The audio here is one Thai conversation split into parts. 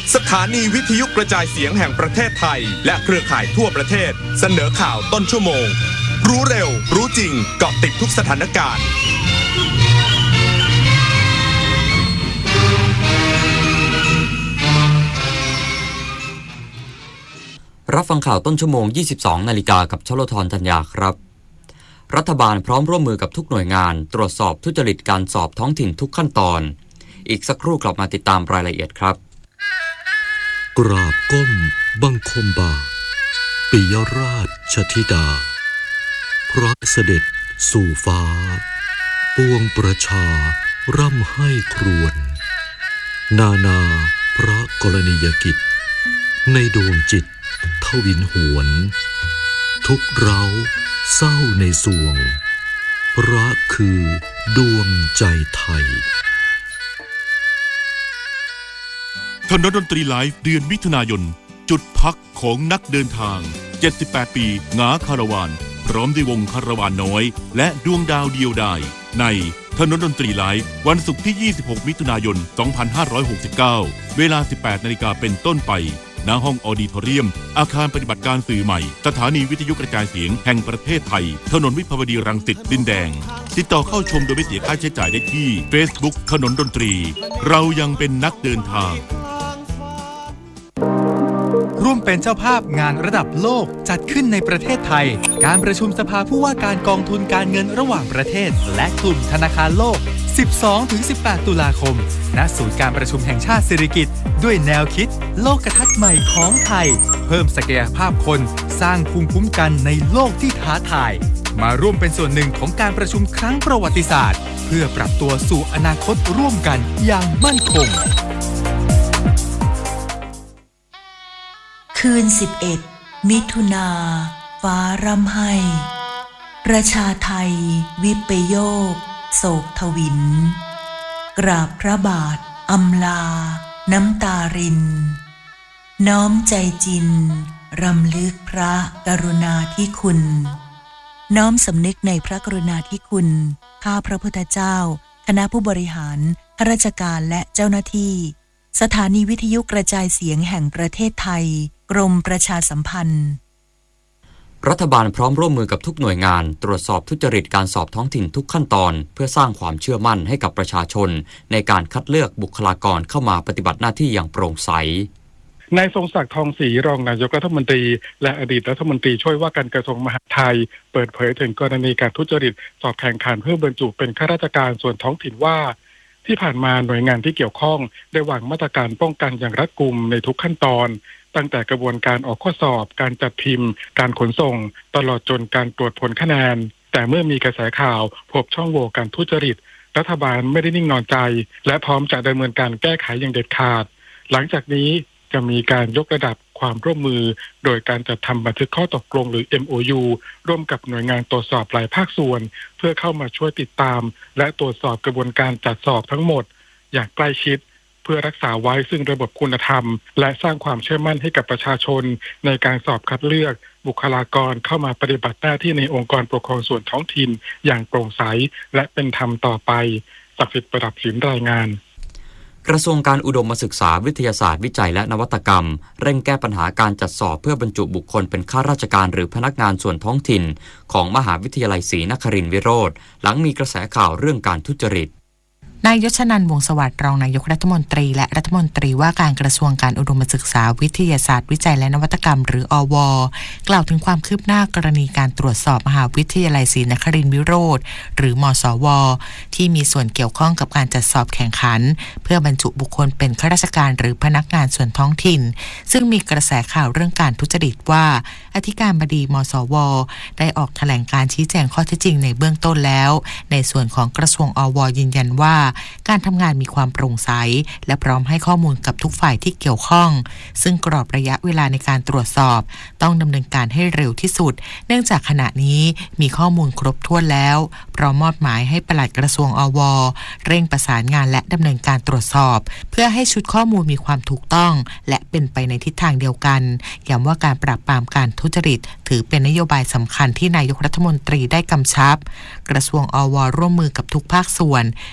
สถานีวิทยุกระจายเสียงแห่งประเทศไทยและเครือข่ายทั่วประเทศเสนอข่าวต้นชั่วโมงรู้เร็วรู้จริงเกาะติดทุกสถานการณ์รับฟังข่าวต้นชั่วโมง 22 นาฬิกากับชลธรธัญญาครับรัฐบาลพร้อมร่วมมือกับทุกหน่วยงานตรวจสอบทุจริตการสอบท้องถิ่นทุกขั้นตอนอีกสักครู่กลับมาติดตามรายละเอียดครับกราบก้มบังคมบาทปิยราชธิดาพระเสด็จสู่ฟ้าปวงประชาร่ำให้ครวญนาพระกรณียกิจในดวงจิตทวินหวนทุกเร้าเศร้าในสวงพระคือดวงใจไทยถนนดนตรีไลฟ์เดือนมิถุนายนจุดพักของนักเดินทาง78ปีงาคาราวานพร้อมด้วยวงคาราวานน้อยและดวงดาวเดียวดายในถนนดนตรีไลฟ์วันศุกร์ที่26มิถุนายน2569เวลา 18 นาฬิกาเป็นต้นไปณห้องออดิทอเรียมอาคารปฏิบัติการสื่อใหม่สถานีวิทยุกระจายเสียงแห่งประเทศไทยถนนวิภาวดีรังสิตดินแดงติดต่อเข้าชมโดยไม่เสียค่าใช้จ่ายได้ที่ Facebook ถนนดนตรีเรายังเป็นนักเดินทางร่วมเป็นเจ้าภาพงานระดับโลกจัดขึ้นในประเทศไทยการประชุมสภาผู้ว่าการกองทุนการเงินระหว่างประเทศและกลุ่มธนาคารโลก 12-18 ตุลาคมณศูนย์การประชุมแห่งชาติสิริกิติ์ด้วยแนวคิดโลกทัศน์ใหม่ของไทยเพิ่มศักยภาพคนสร้างภูมิคุ้มกันในโลกที่ท้าทายมาร่วมเป็นส่วนหนึ่งของการประชุมครั้งประวัติศาสตร์เพื่อปรับตัวสู่อนาคตร่วมกันอย่างมั่นคงคืน11มิถุนาฟ้าร่ำไห้ประชาไทยวิปโยคโศกทวินกราบพระบาทอำลาน้ำตารินน้อมใจจินรำลึกพระกรุณาธิคุณน้อมสำนึกในพระกรุณาธิคุณข้าพระพุทธเจ้าคณะผู้บริหารข้าราชการและเจ้าหน้าที่สถานีวิทยุกระจายเสียงแห่งประเทศไทยกรมประชาสัมพันธ์รัฐบาลพร้อมร่วมมือกับทุกหน่วยงานตรวจสอบทุจริตการสอบท้องถิ่นทุกขั้นตอนเพื่อสร้างความเชื่อมั่นให้กับประชาชนในการคัดเลือกบุคลากรเข้ามาปฏิบัติหน้าที่อย่างโปร่งใสนายทรงศักดิ์ทองศรีรองนายกรัฐมนตรีและอดีตรัฐมนตรีช่วยว่าการกระทรวงมหาดไทยเปิดเผยถึงกรณีการทุจริตสอบแข่งขันเพื่อบรรจุเป็นข้าราชการส่วนท้องถิ่นว่าที่ผ่านมาหน่วยงานที่เกี่ยวข้องได้วางมาตรการป้องกันอย่างรัดกุมในทุกขั้นตอนตั้งแต่กระบวนการออกข้อสอบการจัดพิมพ์การขนส่งตลอดจนการตรวจผลคะแนนแต่เมื่อมีกระแสข่าวพบช่องโหว่การทุจริตรัฐบาลไม่ได้นิ่งนอนใจและพร้อมจะดำเนินการแก้ไขอย่างเด็ดขาดหลังจากนี้จะมีการยกระดับความร่วมมือโดยการจัดทำบันทึกข้อตกลงหรือ MOU ร่วมกับหน่วยงานตรวจสอบหลายภาคส่วนเพื่อเข้ามาช่วยติดตามและตรวจสอบกระบวนการจัดสอบทั้งหมดอย่างใกล้ชิดเพื่อรักษาไว้ซึ่งระบบคุณธรรมและสร้างความเชื่อมั่นให้กับประชาชนในการสอบคัดเลือกบุคลากรเข้ามาปฏิบัติหน้าที่ในองค์กรปกครองส่วนท้องถิ่นอย่างโปร่งใสและเป็นธรรมต่อไปศักดิ์สิทธิ์ประดับศิลป์รายงานกระทรวงการอุดมศึกษาวิทยาศาสตร์วิจัยและนวัตกรรมเร่งแก้ปัญหาการจัดสอบเพื่อบรรจุบุคคลเป็นข้าราชการหรือพนักงานส่วนท้องถิ่นของมหาวิทยาลัยศรีนครินทร์วิโรธหลังมีกระแสข่าวเรื่องการทุจริตนายยศนันท์ วงศ์สวัสดิ์รองนายกรัฐมนตรีและรัฐมนตรีว่าการกระทรวงการอุดมศึกษาวิทยาศาสตร์วิจัยและนวัตกรรมหรืออว.กล่าวถึงความคืบหน้ากรณีการตรวจสอบมหาวิทยาลัยศรีนครินทร์วิโรธหรือมศว.ที่มีส่วนเกี่ยวข้องกับการจัดสอบแข่งขันเพื่อบรรจุบุคคลเป็นข้าราชการหรือพนักงานส่วนท้องถิ่นซึ่งมีกระแสข่าวเรื่องการทุจริตว่าอธิการบดีมศว.ได้ออกแถลงการชี้แจงข้อเท็จจริงในเบื้องต้นแล้วในส่วนของกระทรวงอว.ยืนยันว่าการทำงานมีความโปร่งใสและพร้อมให้ข้อมูลกับทุกฝ่ายที่เกี่ยวข้องซึ่งกรอบระยะเวลาในการตรวจสอบต้องดำเนินการให้เร็วที่สุดเนื่องจากขณะนี้มีข้อมูลครบถ้วนแล้วพร้อมมอบหมายให้ปลัดกระทรวงอว.เร่งประสานงานและดำเนินการตรวจสอบเพื่อให้ชุดข้อมูลมีความถูกต้องและเป็นไปในทิศทางเดียวกันย้ำว่าการปราบปรามการทุจริตถือเป็นนโยบายสำคัญที่นายกรัฐมนตรีได้กำชับกระทรวงอว.ร่วมมือกับทุกภาคส่วนในการท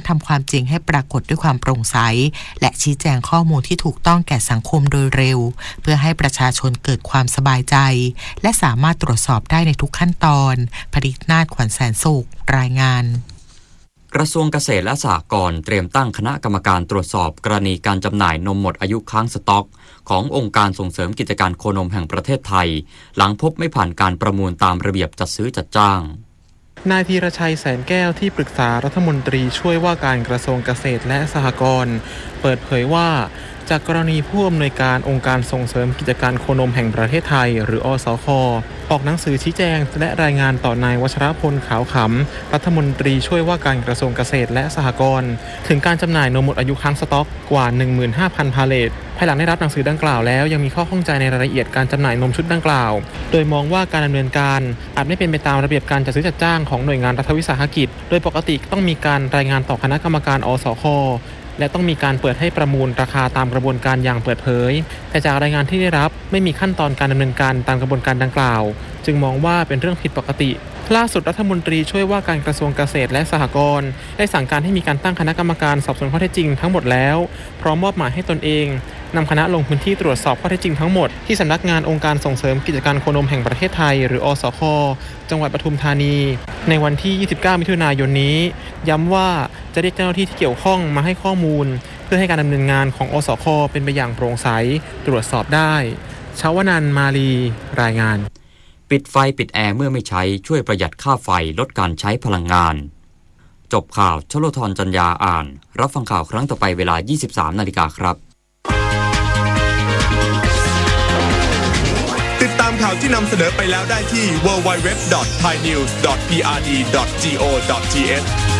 ทำความจริงให้ปรากฏด้วยความโปร่งใสและชี้แจงข้อมูลที่ถูกต้องแก่สังคมโดยเร็วเพื่อให้ประชาชนเกิดความสบายใจและสามารถตรวจสอบได้ในทุกขั้นตอนผลิตนาถ ขวัญแสนสุขรายงานกระทรวงเกษตรและสหกรณ์เตรียมตั้งคณะกรรมการตรวจสอบกรณีการจำหน่ายนมหมดอายุค้างสต็อกขององค์การส่งเสริมกิจการโคนมแห่งประเทศไทยหลังพบไม่ผ่านการประมูลตามระเบียบจัดซื้อจัดจ้างนายธีรชัยแสนแก้วที่ปรึกษารัฐมนตรีช่วยว่าการกระทรวงเกษตรและสหกรณ์เปิดเผยว่าจากกรณีผู้อำนวยการองค์การส่งเสริมกิจการโคนมแห่งประเทศไทยหรืออสค.ออกหนังสือชี้แจงและรายงานต่อนายวัชรพลขาวขำรัฐมนตรีช่วยว่าการกระทรวงเกษตรและสหกรณ์ถึงการจำหน่ายนมหมดอายุค้างสต็อกกว่า 15,000 พาเลทภายหลังได้รับหนังสือดังกล่าวแล้วยังมีข้อข้องใจในรายละเอียดการจำหน่ายนมชุดดังกล่าวโดยมองว่าการดำเนินการอาจไม่เป็นไปตามระเบียบการจัดซื้อจัดจ้างของหน่วยงานรัฐวิสาหกิจโดยปกติต้องมีการรายงานต่อคณะกรรมการอสค.และต้องมีการเปิดให้ประมูลราคาตามกระบวนการอย่างเปิดเผยแต่จากรายงานที่ได้รับไม่มีขั้นตอนการดำเนินการตามกระบวนการดังกล่าวจึงมองว่าเป็นเรื่องผิดปกติล่าสุดรัฐมนตรีช่วยว่าการกระทรวงเกษตรและสหกรณ์ได้สั่งการให้มีการตั้งคณะกรรมการสอบสวนข้อเท็จจริงทั้งหมดแล้วพร้อมมอบหมายให้ตนเองนำคณะลงพื้นที่ตรวจสอบข้อเท็จจริงทั้งหมดที่สำนักงานองค์การส่งเสริมกิจการโคนมแห่งประเทศไทยหรืออสค.จังหวัดปทุมธานีในวันที่ 29 มิถุนายนนี้ย้ำว่าจะเรียกเจ้าหน้าที่ที่เกี่ยวข้องมาให้ข้อมูลเพื่อให้การดำเนินงานของอสค.เป็นไปอย่างโปร่งใสตรวจสอบได้ชวนันท์มาลีรายงานปิดไฟปิดแอร์เมื่อไม่ใช้ช่วยประหยัดค่าไฟลดการใช้พลังงานจบข่าวชโลธรจันยาอ่านรับฟังข่าวครั้งต่อไปเวลา 23 นาฬิกาครับติดตามข่าวที่นำเสนอไปแล้วได้ที่ www.thainews.prd.go.th